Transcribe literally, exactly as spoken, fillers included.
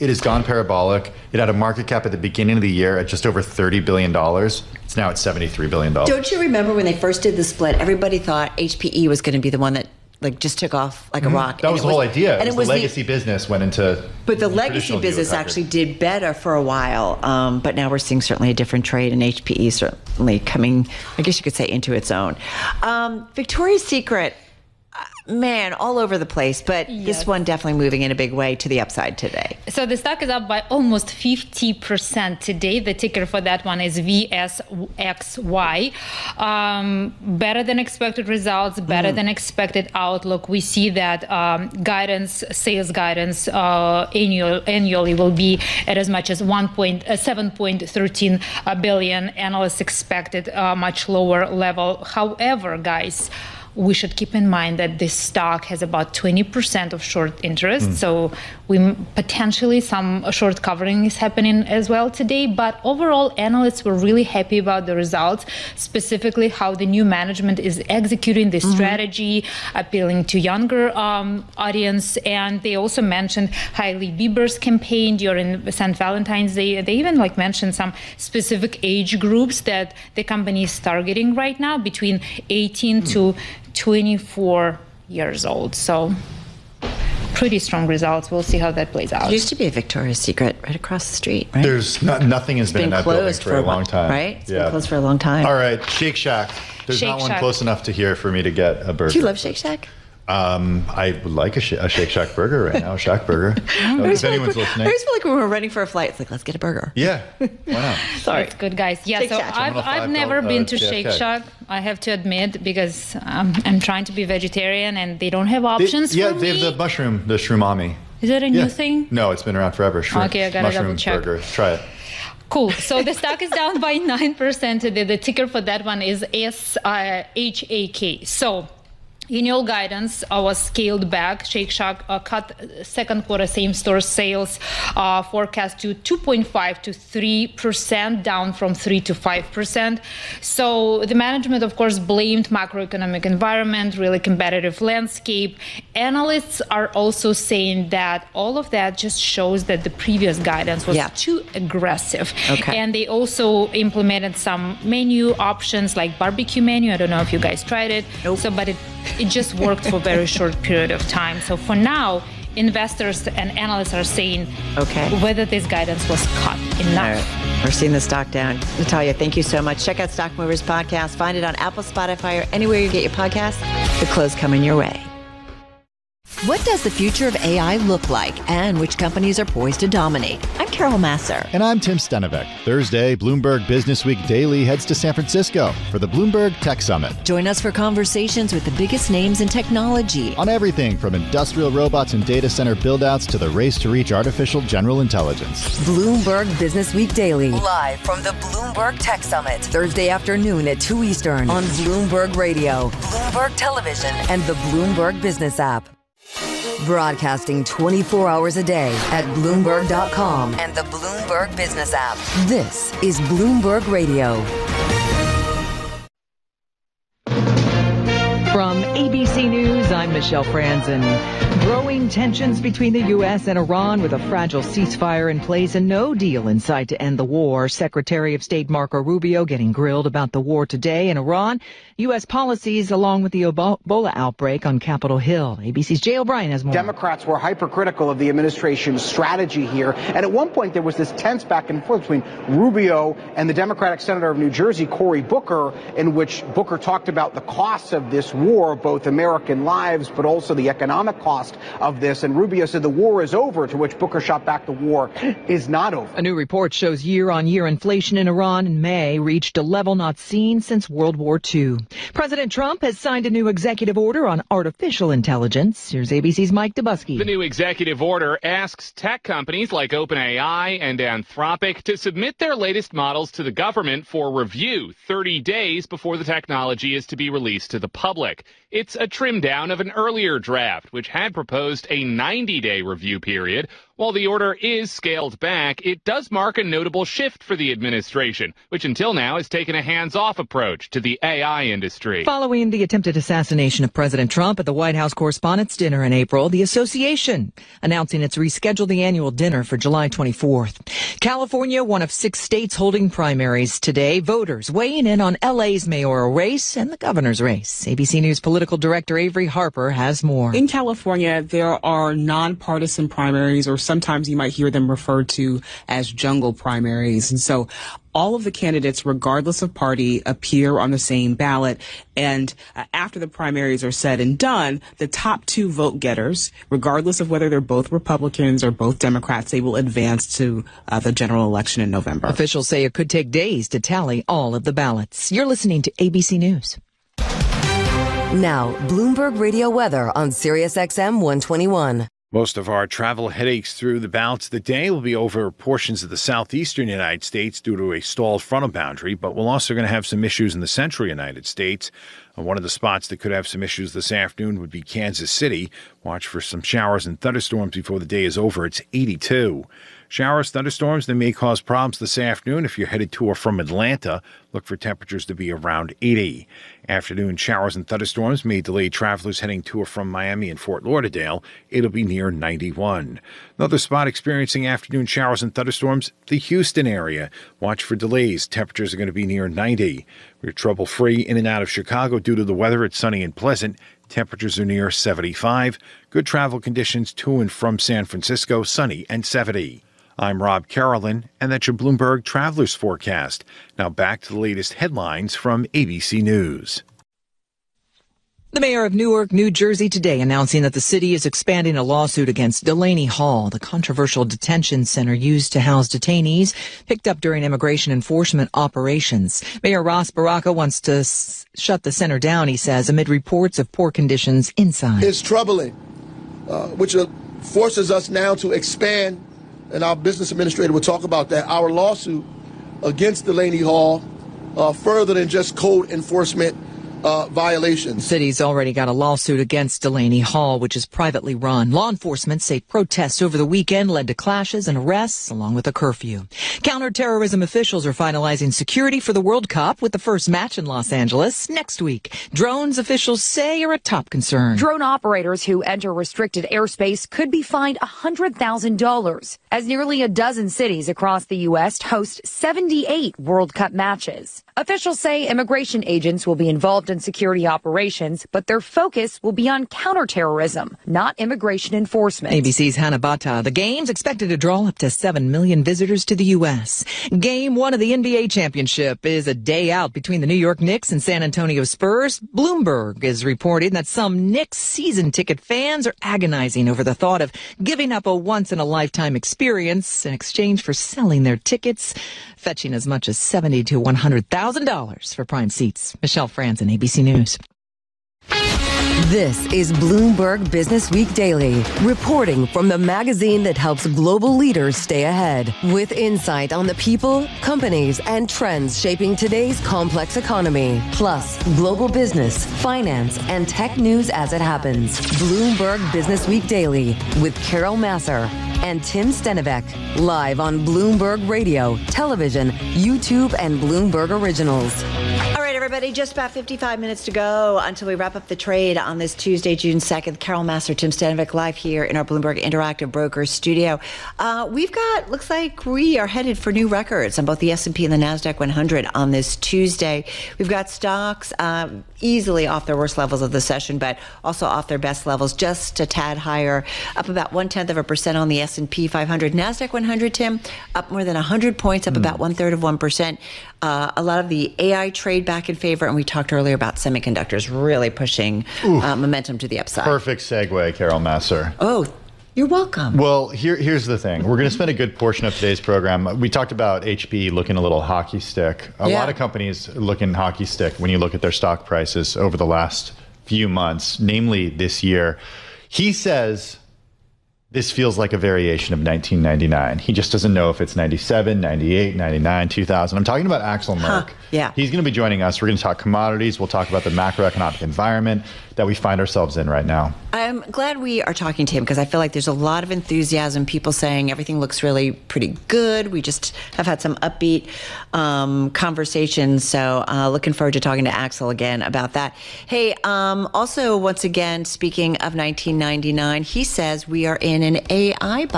It has gone parabolic. It had a market cap at the beginning of the year at just over thirty billion dollars. It's now at seventy-three billion dollars. Don't you remember when they first did the split, everybody thought H P E was going to be the one that like just took off like mm-hmm. a rock. That was the whole idea. And it was, it was the legacy the, business went into But the legacy business actually did better for a while. Um, but now we're seeing certainly a different trade, and H P E certainly coming, I guess you could say, into its own. Um, Victoria's Secret, man, all over the place, but yes. This one definitely moving in a big way to the upside today. So the stock is up by almost fifty percent today. The ticker for that one is V S X Y. Um, better than expected results, better mm. than expected outlook. We see that um, guidance, sales guidance uh, annual, annually will be at as much as one point seven point one three billion. Analysts expected a much lower level. However, guys, we should keep in mind that this stock has about twenty percent of short interest. Mm. So we potentially some short covering is happening as well today. But overall, analysts were really happy about the results, specifically how the new management is executing the mm-hmm. strategy, appealing to younger um, audience. And they also mentioned Hailey Bieber's campaign during Saint Valentine's Day. They even like mentioned some specific age groups that the company is targeting right now, between eighteen mm. to twenty-four years old. So pretty strong results. We'll see how that plays out. It used to be a Victoria's Secret right across the street, right? There's not, nothing has it's been, been in that building for, for a long time. Right? It's yeah. been closed for a long time. All right, Shake Shack. There's Shake not one Shack. close enough to here for me to get a burger. Do you love Shake Shack? Um, I would like a, sh- a Shake Shack burger right now, Shack burger. No, if anyone's like listening. I just feel like when we're running for a flight, it's like, let's get a burger. Yeah, why not? Sorry. It's good, guys. Yeah, Shake so Shack. I've, I've never uh, been to J F K. Shake Shack, I have to admit, because um, I'm trying to be vegetarian and they don't have options they, yeah, for they me. have the mushroom, the shroomami. Is that a yeah. new thing? No, it's been around forever. Shroom, okay, I gotta mushroom double check. burger. Try it. Cool. So the stock is down by nine percent today. The ticker for that one is S H A K. So annual guidance uh, was scaled back. Shake Shack uh, cut second quarter same-store sales uh, forecast to two point five to three percent, down from three to five percent. So the management, of course, blamed macroeconomic environment, really competitive landscape. Analysts are also saying that all of that just shows that the previous guidance was yeah. too aggressive. Okay. And they also implemented some menu options like barbecue menu. I don't know if you guys tried it. Nope. So, but it It just worked for a very short period of time. So for now, investors and analysts are saying okay. whether this guidance was cut enough. Right. We're seeing the stock down. Natalia, thank you so much. Check out Stock Movers Podcast. Find it on Apple, Spotify, or anywhere you get your podcasts. The close coming your way. What does the future of A I look like, and which companies are poised to dominate? I'm Carol Masser. And I'm Tim Stenevec. Thursday, Bloomberg Business Week Daily heads to San Francisco for the Bloomberg Tech Summit. Join us for conversations with the biggest names in technology. On everything from industrial robots and data center buildouts to the race to reach artificial general intelligence. Bloomberg Business Week Daily. Live from the Bloomberg Tech Summit. Thursday afternoon at two Eastern on Bloomberg Radio, Bloomberg Television, and the Bloomberg Business app. Broadcasting twenty-four hours a day at Bloomberg dot com and the Bloomberg Business app. This is Bloomberg Radio. From A B C News, I'm Michelle Franzen. Growing tensions between the U S and Iran with a fragile ceasefire in place and no deal in sight to end the war. Secretary of State Marco Rubio getting grilled about the war today in Iran, U S policies along with the Ebola outbreak on Capitol Hill. A B C's Jay O'Brien has more. Democrats were hypercritical of the administration's strategy here. And at one point, there was this tense back and forth between Rubio and the Democratic Senator of New Jersey, Cory Booker, in which Booker talked about the costs of this war, both American lives, but also the economic cost of this. And Rubio said the war is over, to which Booker shot back, the war is not over. A new report shows year-on-year inflation in Iran in May reached a level not seen since World War Two. President Trump has signed a new executive order on artificial intelligence. Here's A B C's Mike Dubusky. The new executive order asks tech companies like OpenAI and Anthropic to submit their latest models to the government for review thirty days before the technology is to be released to the public. public. It's a trim down of an earlier draft, which had proposed a ninety-day review period. While the order is scaled back, it does mark a notable shift for the administration, which until now has taken a hands-off approach to the A I industry. Following the attempted assassination of President Trump at the White House Correspondents' Dinner in April, the association announcing it's rescheduled the annual dinner for July twenty-fourth. California, one of six states holding primaries today. Voters weighing in on L A's mayoral race and the governor's race. A B C News political director Avery Harper has more. In California, there are nonpartisan primaries, or sometimes you might hear them referred to as jungle primaries. And so all of the candidates, regardless of party, appear on the same ballot. And uh, after the primaries are said and done, the top two vote getters, regardless of whether they're both Republicans or both Democrats, they will advance to uh, the general election in November. Officials say it could take days to tally all of the ballots. You're listening to A B C News. Now, Bloomberg Radio weather on Sirius X M one twenty-one. Most of our travel headaches through the balance of the day will be over portions of the southeastern United States due to a stalled frontal boundary, but we're also going to have some issues in the central United States. Uh, one of the spots that could have some issues this afternoon would be Kansas City. Watch for some showers and thunderstorms before the day is over. It's eighty-two. Showers, thunderstorms, they may cause problems this afternoon. If you're headed to or from Atlanta, look for temperatures to be around eighty. Afternoon showers and thunderstorms may delay travelers heading to or from Miami and Fort Lauderdale. It'll be near ninety-one. Another spot experiencing afternoon showers and thunderstorms, the Houston area. Watch for delays. Temperatures are going to be near ninety. We're trouble-free in and out of Chicago due to the weather. It's sunny and pleasant. Temperatures are near seventy-five. Good travel conditions to and from San Francisco, sunny and seventy. I'm Rob Carolyn, and that's your Bloomberg Travelers Forecast. Now back to the latest headlines from A B C News. The mayor of Newark, New Jersey today announcing that the city is expanding a lawsuit against Delaney Hall, the controversial detention center used to house detainees picked up during immigration enforcement operations. Mayor Ross Baraka wants to s- shut the center down, he says, amid reports of poor conditions inside. It's troubling, uh, which uh, forces us now to expand, and our business administrator will talk about that, our lawsuit against Delaney Hall uh, further than just code enforcement Uh, violations. The city's already got a lawsuit against Delaney Hall, which is privately run. Law enforcement say protests over the weekend led to clashes and arrests, along with a curfew. Counterterrorism officials are finalizing security for the World Cup with the first match in Los Angeles next week. Drones, officials say, are a top concern. Drone operators who enter restricted airspace could be fined one hundred thousand dollars, as nearly a dozen cities across the U S host seventy-eight World Cup matches. Officials say immigration agents will be involved in security operations, but their focus will be on counterterrorism, not immigration enforcement. A B C's Hannah Bata. The game's expected to draw up to seven million visitors to the U S. Game one of the N B A championship is a day out between the New York Knicks and San Antonio Spurs. Bloomberg is reporting that some Knicks season ticket fans are agonizing over the thought of giving up a once-in-a-lifetime experience in exchange for selling their tickets, fetching as much as seventy thousand to one hundred thousand dollars for prime seats. Michelle Franzen, A B C News. This is Bloomberg Business Week Daily, reporting from the magazine that helps global leaders stay ahead, with insight on the people, companies, and trends shaping today's complex economy, plus global business, finance, and tech news as it happens. Bloomberg Business Week Daily with Carol Masser and Tim Stenivek, live on Bloomberg Radio, television, YouTube, and Bloomberg Originals. All right, everybody, just about fifty-five minutes to go until we wrap up the trade on this Tuesday, June second. Carol Masser, Tim Stenivek, live here in our Bloomberg Interactive Brokers studio. Uh, we've got, looks like we are headed for new records on both the S and P and the NASDAQ one hundred on this Tuesday. We've got stocks um, easily off their worst levels of the session, but also off their best levels, just a tad higher, up about one-tenth of a percent on the S and P five hundred. NASDAQ one hundred, Tim, up more than one hundred points, up mm. about one-third of one percent. Uh, a lot of the A I trade back in favor, and we talked earlier about semiconductors really pushing uh, momentum to the upside. Perfect segue, Carol Masser. Oh, you're welcome. Well, here, here's the thing. We're going to spend a good portion of today's program. We talked about H P looking a little hockey stick. A yeah. lot of companies looking hockey stick when you look at their stock prices over the last few months, namely this year. He says This feels like a variation of nineteen ninety-nine. He just doesn't know if it's ninety-seven, ninety-eight, ninety-nine, two thousand. I'm talking about Axel Merck. Huh, yeah. He's going to be joining us. We're going to talk commodities. We'll talk about the macroeconomic environment that we find ourselves in right now. I'm glad we are talking to him because I feel like there's a lot of enthusiasm, people saying everything looks really pretty good. We just have had some upbeat um, conversations. So uh, looking forward to talking to Axel again about that. Hey, um, also, once again, speaking of nineteen ninety-nine, he says we are in an A I